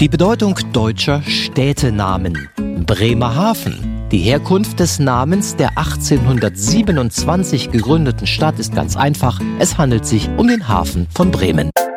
Die Bedeutung deutscher Städtenamen. Bremerhaven. Die Herkunft des Namens der 1827 gegründeten Stadt ist ganz einfach. Es handelt sich um den Hafen von Bremen.